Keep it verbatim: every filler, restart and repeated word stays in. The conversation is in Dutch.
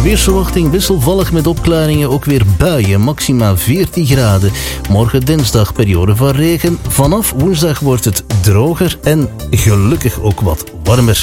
Weersverwachting wisselvallig met opklaringen, ook weer buien, maxima veertien graden. Morgen dinsdag periode van regen. Vanaf woensdag wordt het droger en gelukkig ook wat warmer.